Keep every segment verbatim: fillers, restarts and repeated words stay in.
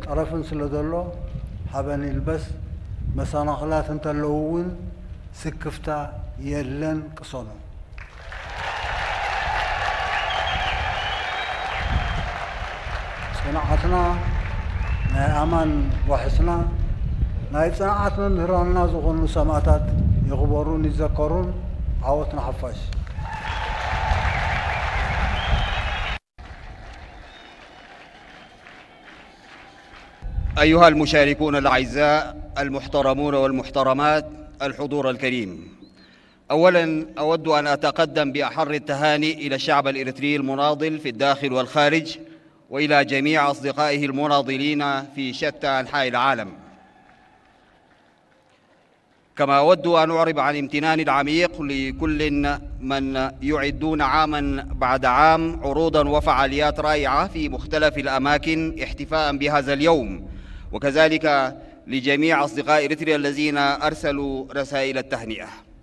طرفن سلدلو حبن البس مسانخلات انت اللوون سكفتا يلن قصونو صناعتنا ناي امان وحسنا ناي صناعت ممهرانا زغنو سماتات يغبرون يذكرون عوتنا حفاش. أيها المشاركون الأعزاء المحترمون والمحترمات، الحضور الكريم، أولاً أود أن أتقدم بأحر التهاني إلى الشعب الإريتري المناضل في الداخل والخارج، وإلى جميع أصدقائه المناضلين في شتى أنحاء العالم. كما أود أن أعرب عن امتناني العميق لكل من يعدون عاماً بعد عام عروضاً وفعاليات رائعة في مختلف الأماكن احتفاءً بهذا اليوم، وكذلك لجميع أصدقاء إريتريا الذين أرسلوا رسائل التهنئة.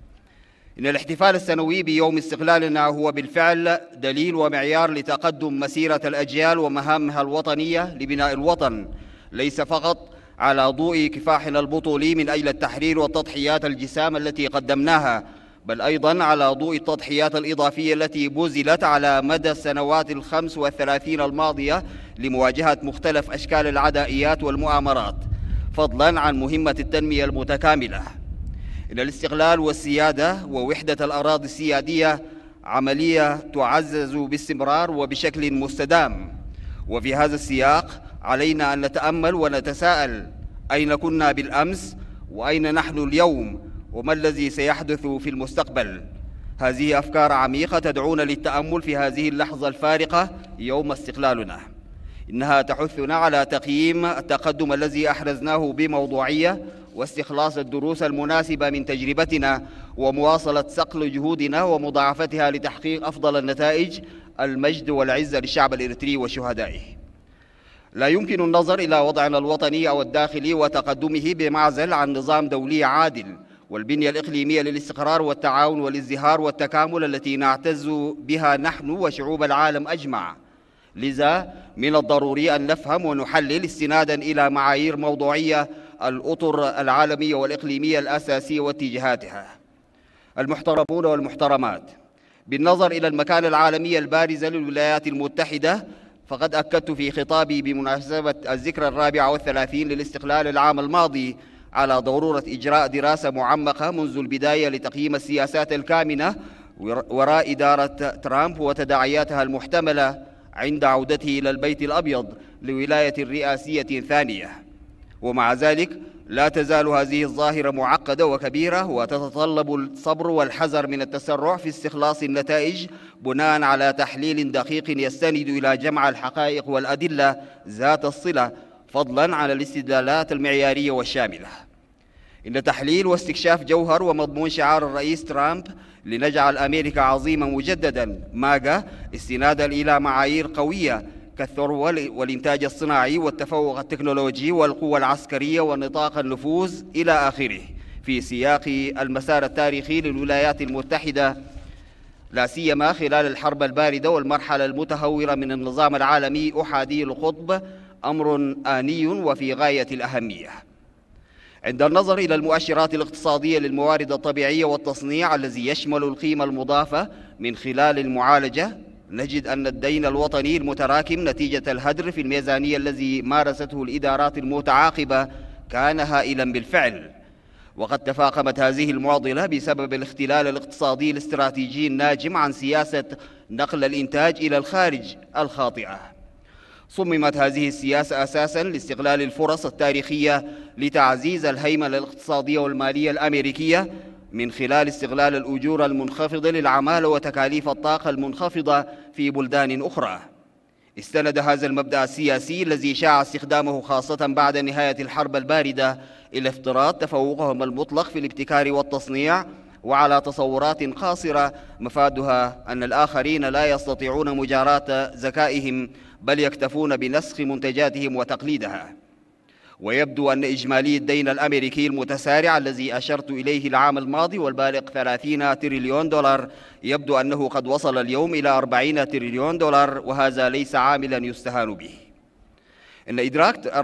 إن الاحتفال السنوي بيوم استقلالنا هو بالفعل دليل ومعيار لتقدم مسيرة الأجيال ومهامها الوطنية لبناء الوطن، ليس فقط على ضوء كفاحنا البطولي من أجل التحرير والتضحيات الجسام التي قدمناها، بل أيضاً على ضوء التضحيات الإضافية التي بذلت على مدى السنوات الخمس والثلاثين الماضية لمواجهة مختلف أشكال العدائيات والمؤامرات، فضلاً عن مهمة التنمية المتكاملة. إن الاستقلال والسيادة ووحدة الأراضي السيادية عملية تعزز باستمرار وبشكل مستدام، وفي هذا السياق علينا أن نتأمل ونتساءل: أين كنا بالأمس؟ وأين نحن اليوم؟ وما الذي سيحدث في المستقبل؟ هذه أفكار عميقة تدعونا للتأمل في هذه اللحظة الفارقة يوم استقلالنا. إنها تحثنا على تقييم التقدم الذي أحرزناه بموضوعية، واستخلاص الدروس المناسبة من تجربتنا، ومواصلة صقل جهودنا ومضاعفتها لتحقيق أفضل النتائج. المجد والعزة للشعب الإريتري وشهدائه. لا يمكن النظر إلى وضعنا الوطني أو الداخلي وتقدمه بمعزل عن نظام دولي عادل والبنية الإقليمية للاستقرار والتعاون والازدهار والتكامل التي نعتز بها نحن وشعوب العالم أجمع. لذا من الضروري أن نفهم ونحلل استناداً إلى معايير موضوعية الأطر العالمية والإقليمية الأساسية واتجاهاتها. المحترمون والمحترمات، بالنظر إلى المكانة العالمية البارزة للولايات المتحدة، فقد أكدت في خطابي بمناسبة الذكرى الرابعة والثلاثين للاستقلال العام الماضي على ضرورة إجراء دراسة معمقة منذ البداية لتقييم السياسات الكامنة وراء إدارة ترامب وتداعياتها المحتملة عند عودته إلى البيت الأبيض لولاية رئاسية ثانية. ومع ذلك لا تزال هذه الظاهرة معقدة وكبيرة، وتتطلب الصبر والحذر من التسرع في استخلاص النتائج بناء على تحليل دقيق يستند إلى جمع الحقائق والأدلة ذات الصلة، فضلاً عن الاستدلالات المعيارية والشاملة. إن تحليل واستكشاف جوهر ومضمون شعار الرئيس ترامب لنجعل أمريكا عظيمة مجدداً ماجا استناداً إلى معايير قوية كالثروة والإنتاج الصناعي والتفوق التكنولوجي والقوة العسكرية ونطاق النفوذ إلى آخره، في سياق المسار التاريخي للولايات المتحدة، لا سيما خلال الحرب الباردة والمرحلة المتهورة من النظام العالمي أحادي القطب، أمر آني وفي غاية الأهمية. عند النظر إلى المؤشرات الاقتصادية للموارد الطبيعية والتصنيع الذي يشمل القيمة المضافة من خلال المعالجة، نجد أن الدين الوطني المتراكم نتيجة الهدر في الميزانية الذي مارسته الإدارات المتعاقبة كان هائلاً بالفعل. وقد تفاقمت هذه المعضلة بسبب الاختلال الاقتصادي الاستراتيجي الناجم عن سياسة نقل الإنتاج إلى الخارج الخاطئة. صممت هذه السياسة أساساً لاستغلال الفرص التاريخية لتعزيز الهيمنة الاقتصادية والمالية الأمريكية من خلال استغلال الأجور المنخفضة للعمالة وتكاليف الطاقة المنخفضة في بلدان أخرى. استند هذا المبدأ السياسي الذي شاع استخدامه خاصة بعد نهاية الحرب الباردة إلى افتراض تفوقهم المطلق في الابتكار والتصنيع، وعلى تصورات قاصرة مفادها أن الآخرين لا يستطيعون مجاراة ذكائهم، بل يكتفون بنسخ منتجاتهم وتقليدها. ويبدو أن إجمالي الدين الأمريكي المتسارع الذي أشرت إليه العام الماضي والبالغ ثلاثين تريليون دولار يبدو أنه قد وصل اليوم إلى أربعين تريليون دولار، وهذا ليس عاملاً يستهان به. إن إدراك